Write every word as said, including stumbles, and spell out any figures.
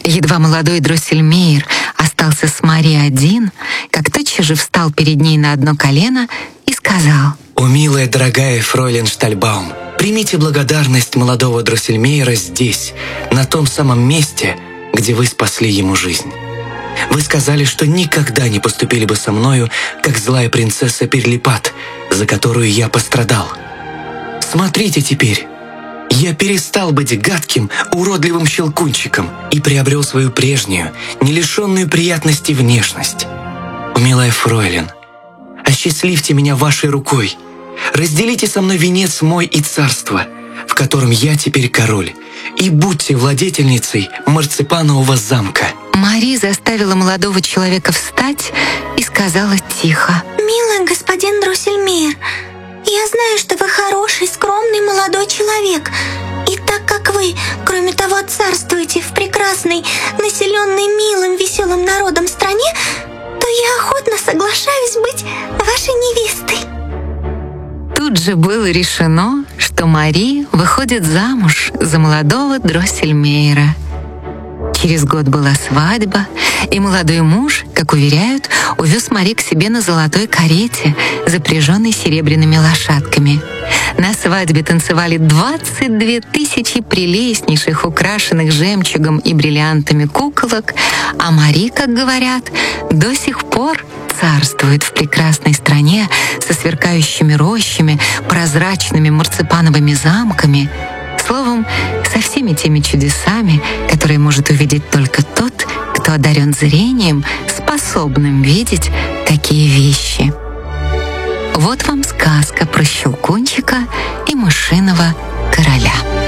Едва молодой Дроссельмейр остался с Мари один, как тотчас же встал перед ней на одно колено и сказал: «О, милая, дорогая фройлен Штальбаум, примите благодарность молодого Дроссельмейра здесь, на том самом месте, где вы спасли ему жизнь. Вы сказали, что никогда не поступили бы со мною, как злая принцесса Перлипат, за которую я пострадал. Смотрите теперь, я перестал быть гадким, уродливым щелкунчиком и приобрел свою прежнюю, не лишенную приятности внешность. О, милая фройлен, осчастливьте меня вашей рукой, разделите со мной венец мой и царство, в котором я теперь король, и будьте владетельницей марципанового замка». Мари заставила молодого человека встать и сказала тихо: «Милый господин Дроссельмейр, я знаю, что вы хороший, скромный молодой человек. И так как вы, кроме того, царствуете в прекрасной, населенной милым, веселым народом стране, то я охотно соглашаюсь быть вашей невестой». Тут же было решено, что Мари выходит замуж за молодого Дроссельмейра. Через год была свадьба, и молодой муж, как уверяют, увез Мари к себе на золотой карете, запряженной серебряными лошадками. На свадьбе танцевали двадцать две тысячи прелестнейших, украшенных жемчугом и бриллиантами куколок, а Мари, как говорят, до сих пор царствует в прекрасной стране со сверкающими рощами, прозрачными марципановыми замками, словом, со всеми теми чудесами, которые может увидеть только тот, кто одарен зрением, способным видеть такие вещи. Вот вам сказка про щелкунчика и мышиного короля.